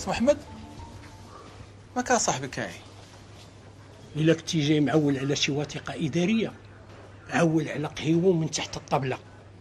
اسمو احمد، ما كان صاحبك هاي؟ إلا كنتي جاي معول على شي وثيقة إدارية، عول على قهيوه من تحت الطبلة.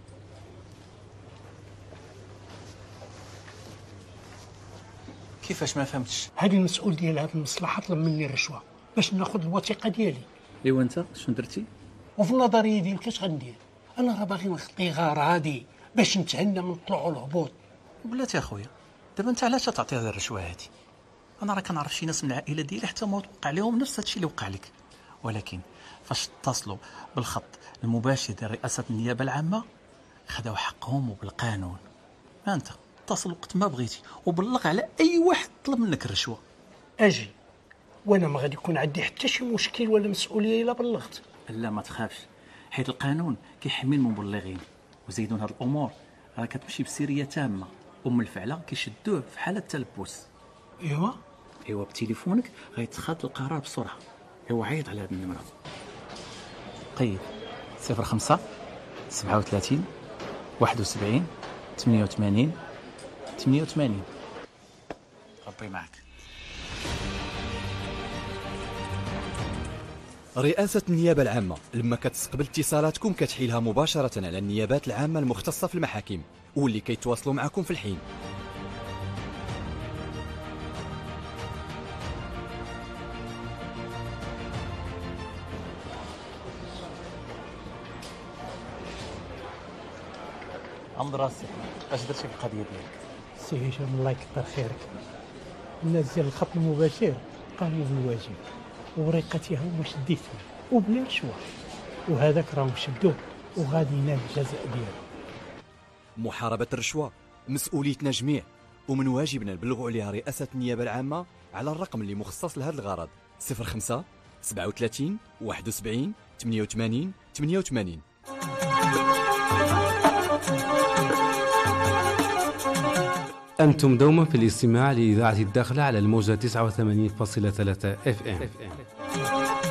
كيفاش ما فهمتش؟ هذه المسؤول ديال هذه المصلحة طلب مني الرشوة باش ناخذ الوثيقة ديالي. ايوا انت شنو درتي؟ وفي النظرية ديالك اش غندير؟ انا راه باغي نخطي غراضي باش نتهنى من الطلوع والهبوط. بلاتي اخويا، دابا انت علاش تعطي هذه الرشوه هذه؟ انا راه كنعرف شي ناس من العائله ديالي حتى ما وقع لهم نفس هادشي اللي وقع لك، ولكن فاش اتصلوا بالخط المباشر ديال رئاسه النيابه العامه خداو حقهم وبالقانون. ما انت اتصل وقت ما بغيتي وبلغ على اي واحد طلب منك الرشوه. اجي وانا ما غادي يكون عندي حتى شي مشكل ولا مسؤوليه الا بلغت. لا ما تخافش، حيت القانون كيحمي المبلغين، وزيدون هاد الامور راه كتمشي بسريه تامه، الفعله كيشدوه في حاله تلبس. ايوا بتليفونك غيتخذ القرار بسرعه. ايوا عيط على هاد النمره. قيد 05 37 71 88 88. ربي معك. رئاسة النيابة العامة لما كتستقبل اتصالاتكم كتحيلها مباشرة على النيابات العامة المختصة في المحاكم واللي كيتواصلوا معكم في الحين. عمد راسي، اش درتي في القضيه ديالك؟ سي هشام الله يكثر خيرك، الناس ديال الخط المباشر قاموا بالواجب ووريقتها هما شديتها وبلا رشوه، وهذاك راهم شدوه وغادي ينال الجزاء ديالو. محاربة الرشوة مسؤوليتنا جميع، ومن واجبنا نبلغوا عليها رئاسة النيابة العامة على الرقم اللي مخصص لهذا الغرض 05 37 71 88 88. أنتم دوما في الاستماع لإذاعة الداخلة على الموجة 89.3 FM.